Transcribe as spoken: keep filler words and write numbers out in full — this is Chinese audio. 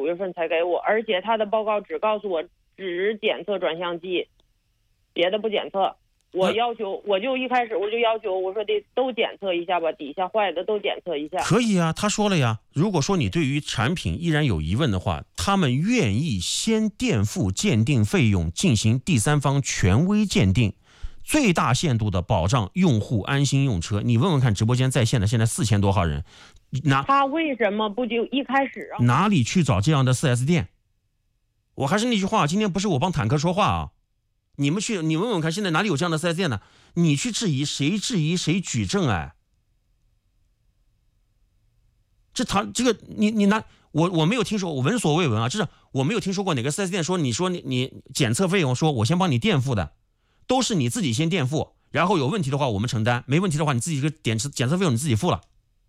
月份才给我，而且他的报告只告诉我只检测转向机，别的不检测。我要求，我就一开始我就要求，我说得都检测一下吧，底下坏的都检测一下。 可以啊，他说了呀，如果说你对于产品依然有疑问的话，他们愿意先垫付鉴定费用，进行第三方权威鉴定，最大限度的保障用户安心用车。你问问看，直播间在线的现在四千多号人，哪他为什么不就一开始啊？ 哪里去找这样的 四 S 店？我还是那句话，今天不是我帮坦克说话啊。你们去，你问问看，现在哪里有这样的四 S 店呢？你去质疑，谁质疑谁举证？哎，这他这个你你拿我我没有听说，我闻所未闻啊，就是我没有听说过哪个 四 S 店说你说你你检测费用，说我先帮你垫付的，都是你自己先垫付，然后有问题的话我们承担，没问题的话你自己这个检测检测费用你自己付了。